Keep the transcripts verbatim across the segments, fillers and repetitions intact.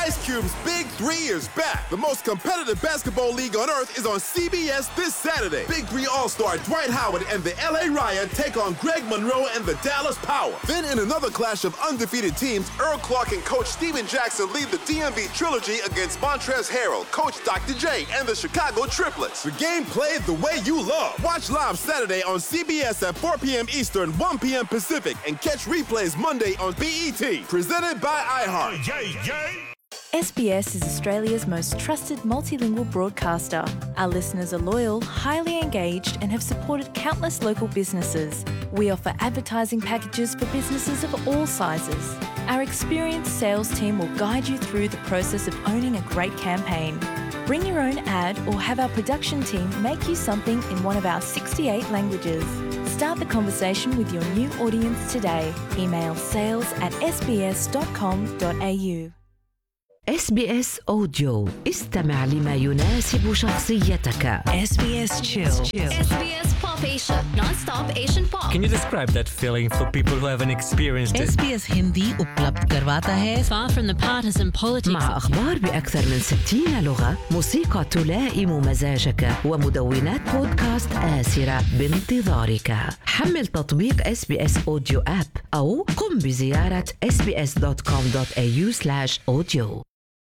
Ice Cube's Big Three is back. The most competitive basketball league on earth is on C B S this Saturday. Big Three All-Star Dwight Howard and the L A Riot take on Greg Monroe and the Dallas Power. Then in another clash of undefeated teams, Earl Clark and Coach Steven Jackson lead the D M V Trilogy against Montrezl Harrell, Coach Doctor J, and the Chicago Triplets. The game played the way you love. Watch live Saturday on C B S at four p.m. Eastern, one p.m. Pacific, and catch replays Monday on B E T. Presented by iHeart. Yeah, yeah. S B S is Australia's most trusted multilingual broadcaster. Our listeners are loyal, highly engaged, and have supported countless local businesses. We offer advertising packages for businesses of all sizes. Our experienced sales team will guide you through the process of owning a great campaign. Bring your own ad or have our production team make you something in one of our sixty-eight languages. Start the conversation with your new audience today. Email sales at s b s dot com dot a u. إس بي إس أوديو. استمع لما يناسب شخصيتك. إس بي إس Chill. إس بي إس Pop Asia, non-stop Asian pop. Can you describe that feeling for people who haven't experienced it? إس بي إس हिंदी उपलब्ध करवाता है. Far from the partisan politics. مع أخبار بأكثر من ستين لغة، موسيقى تلائم مزاجك، ومدونات بودكاست آسرة بانتظارك. حمل تطبيق إس بي إس أوديو آب أو قم بزيارة اس بي اس دوت كوم دوت a u سلاش audio.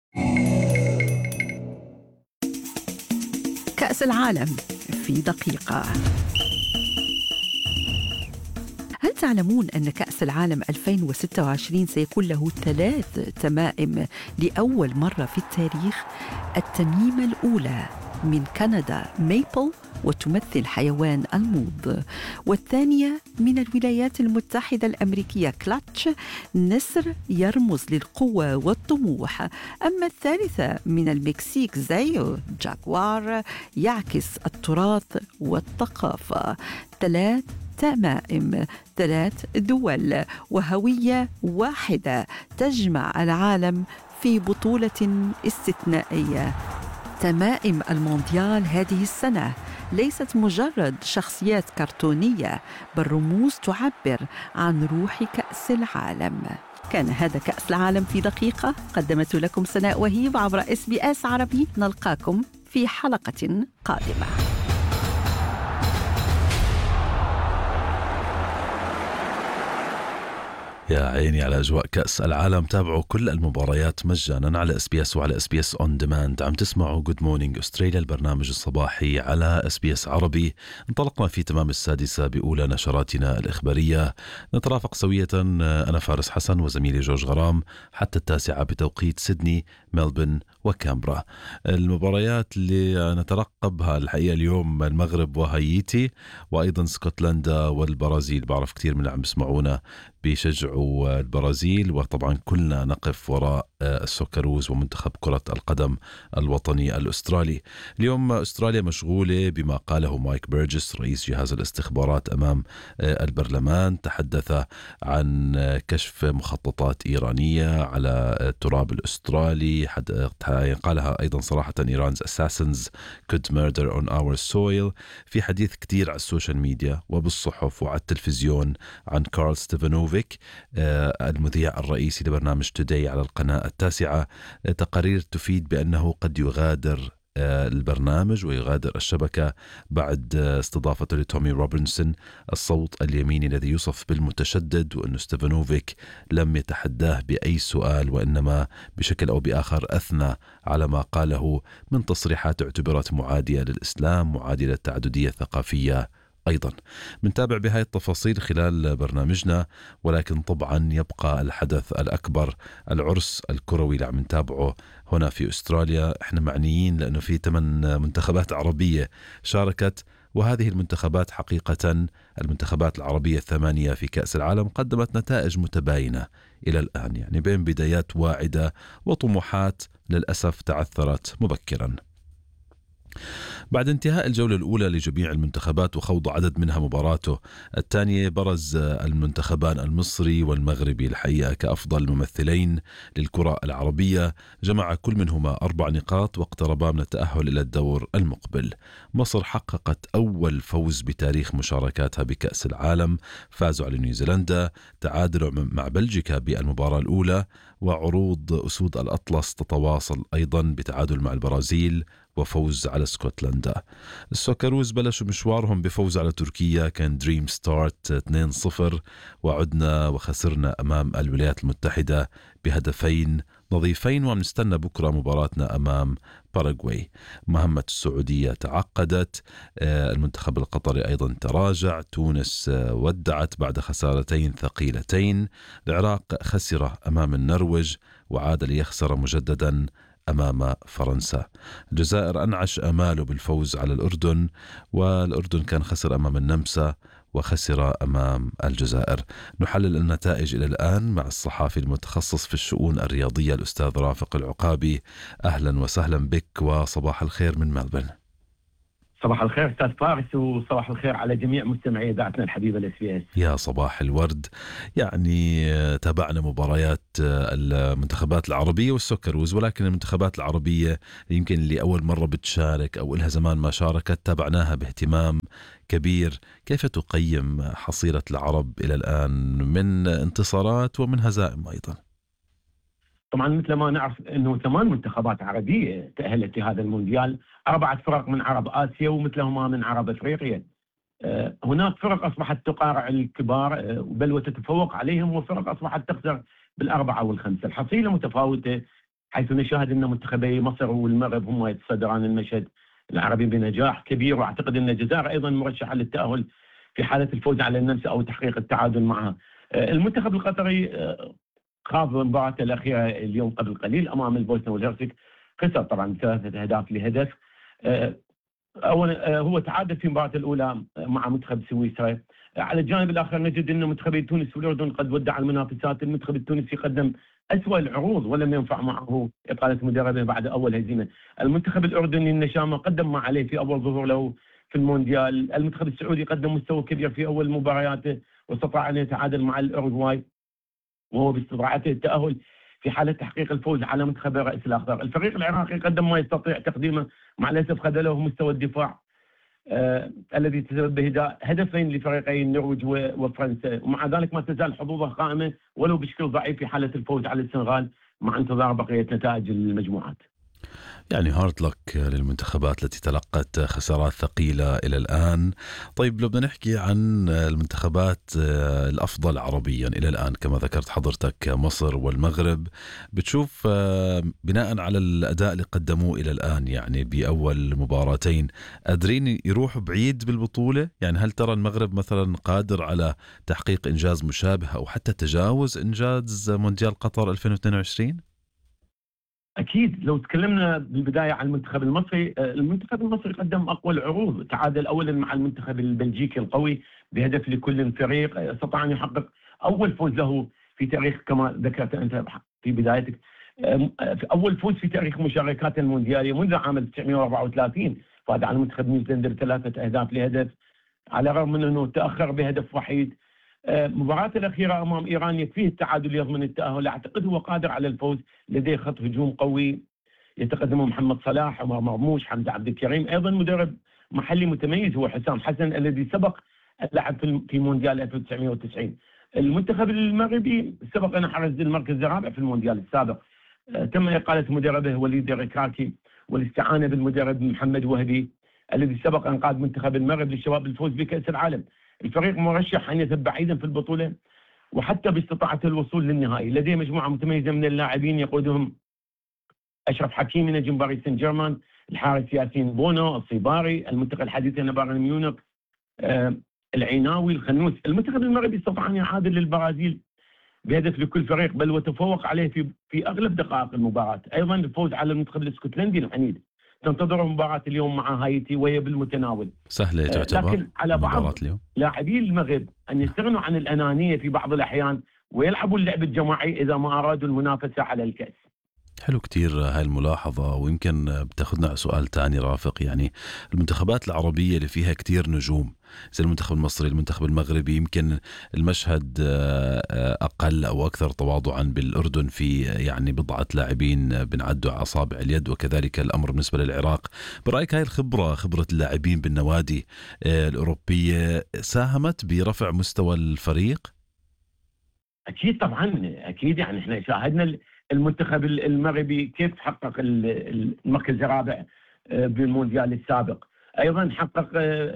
كأس العالم في دقيقة. هل تعلمون أن كأس العالم ألفين وستة وعشرين سيكون له ثلاث تمائم لأول مرة في التاريخ؟ التميمة الأولى من كندا ميبل وتمثل حيوان الموض، والثانية من الولايات المتحدة الأمريكية كلاتش نسر يرمز للقوة والطموح، أما الثالثة من المكسيك زيو جاكوار يعكس التراث والثقافة. ثلاث تمائم، ثلاث دول وهوية واحدة تجمع العالم في بطولة استثنائية. تمائم المونديال هذه السنة ليست مجرد شخصيات كرتونية، بل رموز تعبر عن روح كأس العالم. كان هذا كأس العالم في دقيقة، قدمت لكم سناء وهيب عبر إس بي إس عربي. نلقاكم في حلقة قادمة. يا عيني على أجواء كأس العالم. تابعوا كل المباريات مجانا على اس بي اس وعلى اس بي اس اون ديماند. عم تسمعوا جود مورنينج أستراليا، البرنامج الصباحي على اس بي اس عربي. انطلقنا في تمام السادسة بأولى نشراتنا الإخبارية. نترافق سوية أنا فارس حسن وزميلي جورج غرام حتى التاسعة بتوقيت سيدني، ملبن وكامبرا. المباريات اللي نترقبها الحقيقة اليوم المغرب وهايتي، وأيضا اسكتلندا والبرازيل. بعرف كثير من اللي عم بسمعونا بيشجعوا البرازيل، وطبعا كلنا نقف وراء السوكروز ومنتخب كرة القدم الوطني الأسترالي. اليوم أستراليا مشغولة بما قاله مايك بيرجس رئيس جهاز الاستخبارات أمام البرلمان. تحدث عن كشف مخططات إيرانية على التراب الأسترالي. قالها أيضا صراحة Iran's assassins could murder on our soil. في حديث كتير على السوشيال ميديا وبالصحف وعلى التلفزيون عن كارل ستيفانوفيك المذيع الرئيسي لبرنامج توداي على القناة التاسعة. تقارير تفيد بأنه قد يغادر البرنامج ويغادر الشبكة بعد استضافته لتومي روبنسون الصوت اليميني الذي يوصف بالمتشدد، وأن ستيفانوفيك لم يتحداه بأي سؤال، وإنما بشكل أو بآخر أثنى على ما قاله من تصريحات اعتبرت معادية للإسلام، معادية للتعددية الثقافية. أيضا منتابع بهاي التفاصيل خلال برنامجنا، ولكن طبعا يبقى الحدث الأكبر العرس الكروي اللي عم نتابعه هنا في أستراليا. احنا معنيين لأنه في ثمان منتخبات عربية شاركت، وهذه المنتخبات حقيقة المنتخبات العربية الثمانية في كأس العالم قدمت نتائج متباينة إلى الآن، يعني بين بدايات واعدة وطموحات للأسف تعثرت مبكرا. بعد انتهاء الجولة الأولى لجميع المنتخبات وخوض عدد منها مباراته الثانية، برز المنتخبان المصري والمغربي الحقيقة كأفضل ممثلين للكرة العربية، جمع كل منهما أربع نقاط واقتربا من التأهل إلى الدور المقبل. مصر حققت أول فوز بتاريخ مشاركاتها بكأس العالم، فازوا على نيوزيلندا، تعادلوا مع بلجيكا بالمباراة الأولى، وعروض أسود الأطلس تتواصل أيضا بتعادل مع البرازيل وفوز على اسكتلندا. السوكروز بلشوا مشوارهم بفوز على تركيا، كان دريم ستارت اثنين صفر، وعدنا وخسرنا أمام الولايات المتحدة بهدفين نظيفين، ومنستنى بكرة مباراتنا أمام باراغواي. مهمة السعودية تعقدت، المنتخب القطري أيضا تراجع، تونس ودعت بعد خسارتين ثقيلتين، العراق خسر أمام النرويج وعاد ليخسر مجددا أمام فرنسا. الجزائر أنعش آماله بالفوز على الأردن، والأردن كان خسر أمام النمسا وخسر أمام الجزائر. نحلل النتائج إلى الآن مع الصحافي المتخصص في الشؤون الرياضية الأستاذ رافق العقابي. أهلا وسهلا بك وصباح الخير من ملبورن. صباح الخير أستاذ فارس، وصباح الخير على جميع مستمعي إذاعتنا الحبيبة الإس بي إس. يا صباح الورد. يعني تابعنا مباريات المنتخبات العربية والسوكروز، ولكن المنتخبات العربية يمكن اللي أول مرة بتشارك أو إلها زمان ما شاركت تابعناها باهتمام كبير. كيف تقيم حصيلة العرب إلى الآن من انتصارات ومن هزائم أيضا؟ طبعا مثل ما نعرف أنه ثمان منتخبات عربية تأهلت لهذا المونديال، أربعة فرق من عرب آسيا ومثلهما من عرب أفريقيا. هناك فرق أصبحت تقارع الكبار بل وتتفوق عليهم، وفرق أصبحت تخسر بالأربعة والخمسة. الحصيلة متفاوتة، حيث نشاهد أن منتخبي مصر والمغرب هم يتصدران المشهد العربي بنجاح كبير، وأعتقد أن الجزائر أيضا مرشحة للتأهل في حالة الفوز على النمسا أو تحقيق التعادل معها. المنتخب القطري خاض مباراته الأخيرة اليوم قبل قليل أمام البوسنة والهرسك، خسر طبعا ثلاثة أهداف لهدف. أولا هو تعادل في المباراة الأولى مع منتخب سويسرا. على الجانب الآخر نجد أن منتخبي تونس والأردن قد ودع المنافسات. المنتخب التونسي قدم أسوأ العروض ولم ينفع معه إقالة مدربه بعد أول هزيمة. المنتخب الأردني النشامة قدم ما عليه في أول ظهور له في المونديال. المنتخب السعودي قدم مستوى كبير في أول مبارياته واستطاع أن يتعادل مع الأوروغواي، وهو باستطاعته التأهل في حالة تحقيق الفوز على منتخب الرأس الأخضر. الفريق العراقي قدم ما يستطيع تقديمه، مع الأسف خذله مستوى الدفاع آه الذي تسبب بهداء هدفين لفريقي النرويج وفرنسا، ومع ذلك ما تزال حظوظه قائمة ولو بشكل ضعيف في حالة الفوز على السنغال مع انتظار بقية نتائج المجموعات. يعني هارد لك للمنتخبات التي تلقت خسارات ثقيلة إلى الآن. طيب لو بدنا نحكي عن المنتخبات الأفضل عربيا إلى الآن، كما ذكرت حضرتك مصر والمغرب، بتشوف بناء على الأداء اللي قدموه إلى الآن يعني بأول مباراتين قادرين يروحوا بعيد بالبطولة؟ يعني هل ترى المغرب مثلا قادر على تحقيق إنجاز مشابه أو حتى تجاوز إنجاز مونديال قطر ألفين واثنين وعشرين؟ أكيد. لو تكلمنا بالبداية عن المنتخب المصري، المنتخب المصري قدم أقوى العروض، تعادل أولا مع المنتخب البلجيكي القوي بهدف لكل فريق، استطاع أن يحقق أول فوز له في تاريخ كما ذكرت أنت في بدايتك، أول فوز في تاريخ مشاركات المونديالية منذ عام ألف وتسعمائة وأربعة وثلاثين، فاز على منتخب نيوزيلندا بثلاثة أهداف لهدف على الرغم من أنه تأخر بهدف وحيد. مباراة الأخيرة أمام إيران يكفيه التعادل يضمن التأهل. أعتقد هو قادر على الفوز، لديه خط هجوم قوي يتقدمه محمد صلاح، عمر مرموش، حمزة عبد الكريم، أيضا مدرب محلي متميز هو حسام حسن الذي سبق اللعب في مونديال ألف وتسعمائة وتسعين. المنتخب المغربي سبق أن حرز المركز الرابع في المونديال السابق، تم إقالة مدربه وليد ركاكي والاستعانة بالمدرب محمد وهبي الذي سبق أن قاد منتخب المغرب للشباب الفوز بكأس العالم. الفريق مرشح أن يذهب بعيدا في البطولة وحتى باستطاعته الوصول للنهائي. لديه مجموعة متميزة من اللاعبين يقودهم أشرف حكيمي نجم باريس سان جيرمان، الحارس ياسين بونو، الصيباري، المنتقل الحديث بايرن ميونخ، آه العيناوي، الخنوس. المنتخب المغربي استطاع أن يعادل للبرازيل بهدف لكل فريق بل وتفوق عليه في في أغلب دقائق المباراة. أيضا الفوز على المنتخب الاسكتلندي العنيد. تنتظر مباراة اليوم مع هايتي وهي بالمتناول، سهلة تعتبر، لكن على بعض لاعبي المغرب أن يستغنوا عن الأنانية في بعض الأحيان ويلعبوا اللعب الجماعي إذا ما أرادوا المنافسة على الكأس. حلو كتير هاي الملاحظة، ويمكن بتاخذنا على سؤال تاني رافق. يعني المنتخبات العربية اللي فيها كتير نجوم زي المنتخب المصري، المنتخب المغربي، يمكن المشهد أقل أو أكثر تواضعا بالأردن في يعني بضعة لاعبين بنعدوا على أصابع اليد، وكذلك الأمر بالنسبة للعراق. برأيك هاي الخبرة، خبرة اللاعبين بالنوادي الأوروبية، ساهمت برفع مستوى الفريق؟ أكيد طبعا، أكيد. يعني إحنا شاهدنا المنتخب المغربي كيف حقق المركز الرابع بالمونديال السابق، أيضا حقق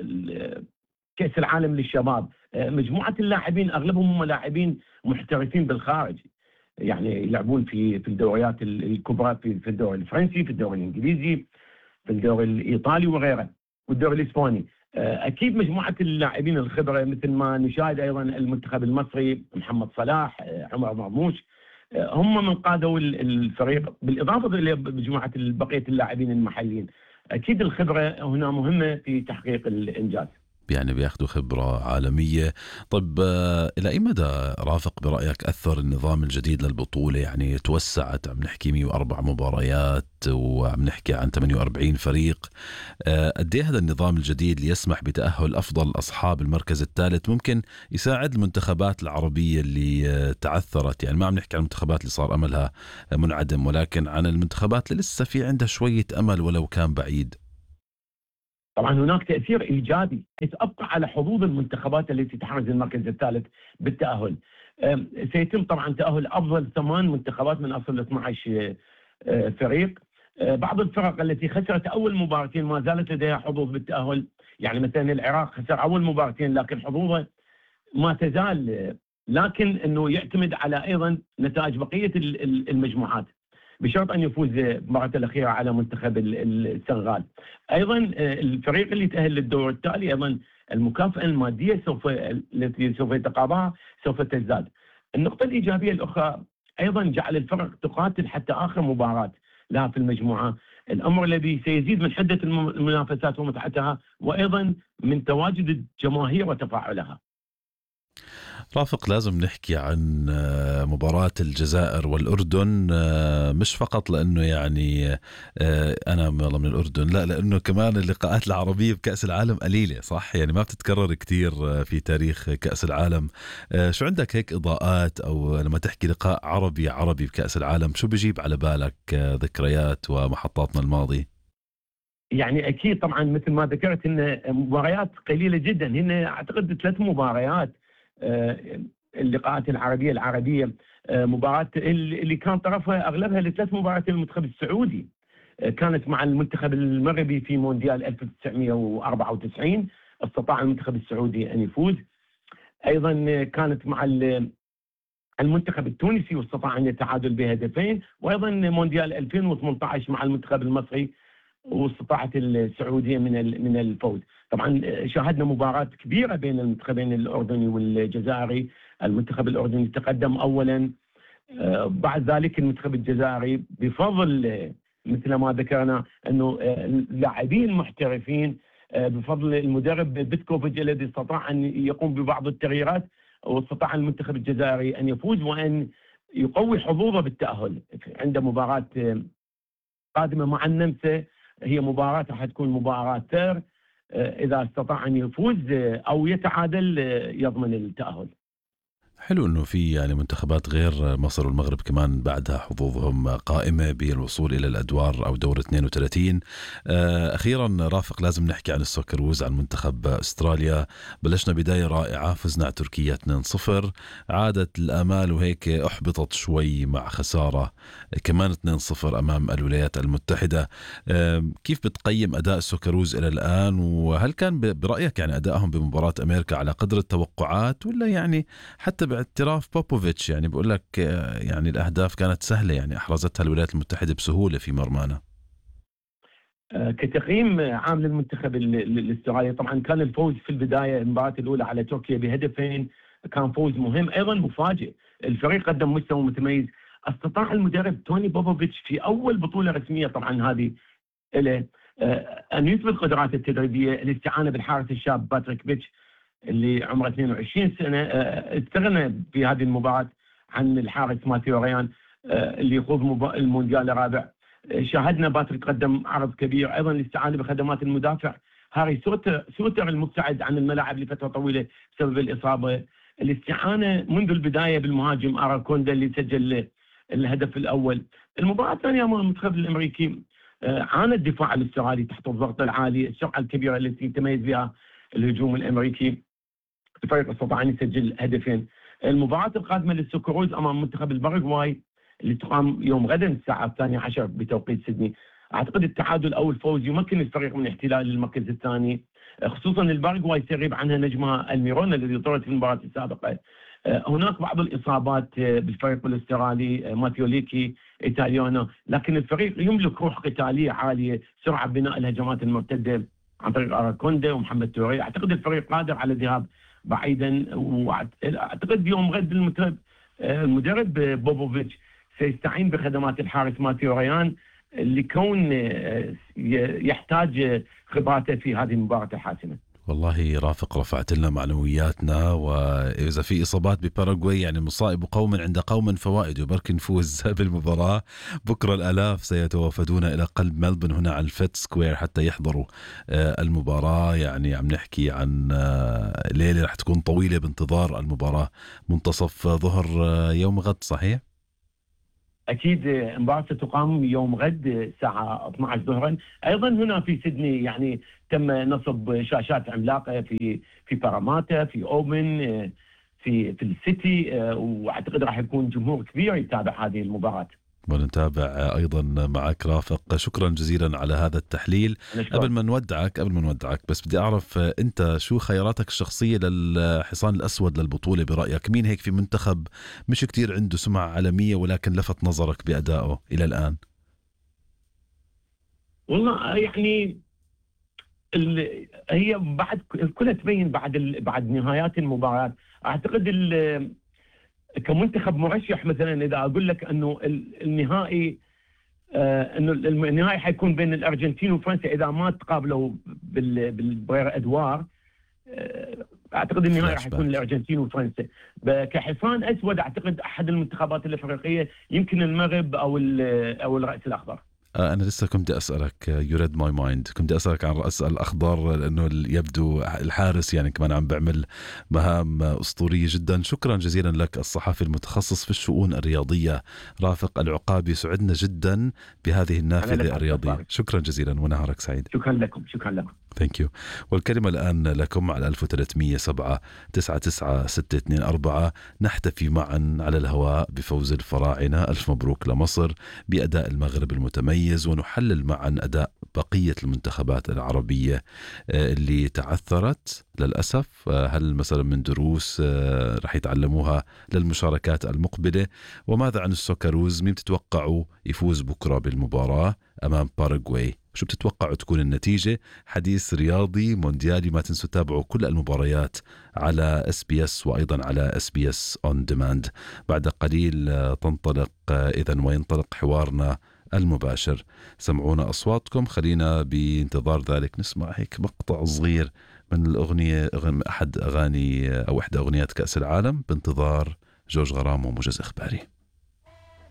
كأس العالم للشباب. مجموعة اللاعبين أغلبهم هم لاعبين محترفين بالخارج، يعني يلعبون في في الدوريات الكبرى، في في الدوري الفرنسي، في الدوري الإنجليزي، في الدوري الإيطالي وغيره، والدوري الإسباني. أكيد مجموعة اللاعبين الخبرة، مثل ما نشاهد أيضا المنتخب المصري، محمد صلاح، عمر مرموش، هم من قادوا الفريق، بالإضافة إلى مجموعة بقية اللاعبين المحليين. أكيد الخبرة هنا مهمة في تحقيق الإنجاز، يعني بياخدوا خبرة عالمية. طيب إلى أي مدى رافق برأيك أثر النظام الجديد للبطولة؟ يعني توسعت، عم نحكي مئة وأربع مباريات وعم نحكي عن ثمانية وأربعين فريق. قد ايه هذا النظام الجديد اللي يسمح بتأهل أفضل أصحاب المركز الثالث ممكن يساعد المنتخبات العربية اللي تعثرت؟ يعني ما عم نحكي عن المنتخبات اللي صار أملها منعدم، ولكن عن المنتخبات اللي لسه في عندها شوية أمل ولو كان بعيد. طبعا هناك تأثير إيجابي يتأبقى على حظوظ المنتخبات التي تحرز المركز الثالث بالتأهل. سيتم طبعا تأهل أفضل ثمان منتخبات من أصل اثني عشر فريق. بعض الفرق التي خسرت أول مباراتين ما زالت لديها حظوظ بالتأهل، يعني مثلا العراق خسر أول مباراتين لكن حظوظه ما تزال، لكن أنه يعتمد على أيضا نتائج بقية المجموعات بشرط أن يفوز المباراة الأخيرة على منتخب السنغال. أيضا الفريق اللي تأهل للدور التالي أيضا المكافأة المادية سوف التي سوف يتقاضاها سوف تزداد. النقطة الإيجابية الأخرى أيضا جعل الفرق تقاتل حتى آخر مباراة لها في المجموعة، الأمر الذي سيزيد من حدة المنافسات ومتعتها، وأيضا من تواجد الجماهير وتفاعلها. رافق، لازم نحكي عن مباراة الجزائر والأردن، مش فقط لأنه يعني أنا من الأردن، لا، لأنه كمان اللقاءات العربية بكأس العالم قليلة، صح؟ يعني ما بتتكرر كتير في تاريخ كأس العالم. شو عندك هيك إضاءات، أو لما تحكي لقاء عربي عربي بكأس العالم شو بيجيب على بالك ذكريات ومحطاتنا الماضية؟ يعني أكيد طبعا مثل ما ذكرت إن مباريات قليلة جدا، هن أعتقد ثلاث مباريات اللقاءات العربية العربية مباراة اللي كان طرفها أغلبها لثلاث مباريات المنتخب السعودي، كانت مع المنتخب المغربي في مونديال ألف وتسعمئة وأربعة وتسعين، استطاع المنتخب السعودي أن يفوز. أيضا كانت مع المنتخب التونسي واستطاع أن يتعادل بهدفين، وأيضا مونديال ألفين وثمانية عشر مع المنتخب المصري واستطاعت السعودية من من الفوز. طبعا شاهدنا مباراة كبيرة بين المنتخبين الأردني والجزائري، المنتخب الأردني تقدم أولا، بعد ذلك المنتخب الجزائري بفضل مثل ما ذكرنا أنه لاعبين محترفين، بفضل المدرب بيتكوفيتش الذي استطاع أن يقوم ببعض التغييرات، واستطاع المنتخب الجزائري أن يفوز وأن يقوي حظوظه بالتأهل. عند مباراة قادمة مع النمسا، هي مباراة راح تكون مباراة ثير، إذا استطاع أن يفوز أو يتعادل يضمن التأهل. حلو انه في يعني منتخبات غير مصر والمغرب كمان بعدها حظوظهم قائمه بالوصول الى الادوار او دور اثنين وثلاثين. اخيرا رافق، لازم نحكي عن السوكروز، عن منتخب استراليا. بلشنا بدايه رائعه، فزنا على تركيا اثنين صفر، عادت الامال وهيك احبطت شوي مع خساره كمان اثنين صفر امام الولايات المتحده. كيف بتقيم اداء السوكروز الى الان، وهل كان برايك يعني ادائهم بمباراه امريكا على قدر التوقعات، ولا يعني حتى باعتراف بوبوفيتش يعني بقول لك يعني الأهداف كانت سهلة، يعني أحرزتها الولايات المتحدة بسهولة في مرمانا؟ كتقييم عام للمنتخب الاسترالي، طبعا كان الفوز في البداية المباراة الأولى على تركيا بهدفين كان فوز مهم أيضا مفاجئ. الفريق قدم مستوى متميز، استطاع المدرب توني بوبوفيتش في أول بطولة رسمية طبعا هذه له أن يثبت قدراته التدريبية، الاستعانة بالحارس الشاب باتريك بيتش اللي عمره اثنين وعشرين سنة، استغنى في هذه المباراة عن الحارس ماثيو ريان. اللي يخوض المونديال الرابع. شاهدنا باتريك قدم عرض كبير، ايضا الاستعانه بخدمات المدافع هاري سوتر, سوتر المبتعد عن الملاعب لفتره طويله بسبب الاصابه. الاستعانه منذ البدايه بالمهاجم اراكوندا اللي سجل الهدف الاول. المباراه الثانيه امام المنتخب الامريكي عانى الدفاع الاسترالي تحت الضغط العالي، السرعه الكبيره التي يتميز بها الهجوم الامريكي. الفريق استطاع ان يسجل هدفين. المباراه القادمه للسوكروز امام منتخب الباراغواي اللي تقام يوم غدا الساعه الثانية عشر بتوقيت سيدني. اعتقد التعادل او الفوز يمكن الفريق من احتلال المركز الثاني، خصوصا الباراغواي سيغيب عنها نجمها الميرون الذي طرد في المباراه السابقه. هناك بعض الاصابات بالفريق الاسترالي، ماتيو ليكي، ايطاليانو، لكن الفريق يملك روح قتاليه عاليه، سرعه بناء الهجمات المرتده عن طريق اراكوندا ومحمد توري. اعتقد الفريق قادر على الذهاب بعيدا، واعتقد يوم غد المدرب المدرب بوبوفيتش سيستعين بخدمات الحارس ماتيو ريان لكون يحتاج خبراته في هذه المباراة الحاسمة. والله رافق رفعت لنا معنوياتنا، وإذا في إصابات بباراغواي يعني مصائب قوم عند قوم فوائد، وبركي نفوز بالمباراة. بكرة الآلاف سيتوافدون إلى قلب ملبن هنا على الفيت سكوير حتى يحضروا المباراة. يعني عم نحكي عن ليلة رح تكون طويلة بانتظار المباراة، منتصف ظهر يوم غد، صحيح؟ أكيد المباراة ستقام يوم غد الساعة اثنعش ظهرا. أيضا هنا في سيدني يعني تم نصب شاشات عملاقة في في باراماتا، في أوبن، في في السيتي، وأعتقد راح يكون جمهور كبير يتابع هذه المباراة. ونتابع أيضا معك رافق. شكرا جزيلا على هذا التحليل. قبل ما نودعك قبل ما نودعك بس بدي أعرف أنت شو خياراتك الشخصية للحصان الأسود للبطولة برأيك؟ مين هيك في منتخب مش كتير عنده سمعة عالمية ولكن لفت نظرك بأدائه إلى الآن؟ والله يعني هي بعد كلها تبين بعد بعد نهايات المباراة. أعتقد كمنتخب مرشح مثلا اذا اقول لك انه النهائي آه انه النهائي حيكون بين الارجنتين وفرنسا اذا ما تقابلوا بالغير ادوار، آه اعتقد النهائي راح يكون الارجنتين وفرنسا. كحصان اسود اعتقد احد المنتخبات الافريقيه يمكن المغرب او او الراس الاخضر. أنا لسه كنت أسألك you read my mind كنت أسألك عن رأس الأخضر لأنه يبدو الحارس يعني كمان عم بعمل مهام أسطورية جدا. شكرا جزيلا لك الصحفي المتخصص في الشؤون الرياضية رافق العقابي، سعدنا جدا بهذه النافذة الرياضية. شكرا جزيلا ونهارك سعيد. شكرا لكم. شكرا لكم. Thank you. والكلمة الآن لكم على ألف وثلاثمية سبعة تسعة تسعة ستة اثنين أربعة. نحتفي معا على الهواء بفوز الفراعنة، ألف مبروك لمصر بأداء المغرب المتميز، ونحلل معا أداء بقية المنتخبات العربية اللي تعثرت للأسف. هل مثلا من دروس رح يتعلموها للمشاركات المقبلة؟ وماذا عن السوكروز؟ مين بتتوقعوا يفوز بكرة بالمباراة أمام باراغواي؟ شو بتتوقعوا تكون النتيجة؟ حديث رياضي مونديالي. ما تنسوا تتابعوا كل المباريات على اس بي اس وأيضا على اس بي اس on demand. بعد قليل تنطلق إذن وينطلق حوارنا المباشر. سمعونا أصواتكم، خلينا بانتظار ذلك نسمع هيك مقطع صغير من الأغنية، أحد أغاني أو إحدى أغنيات كأس العالم، بانتظار جورج غرام وموجز إخباري.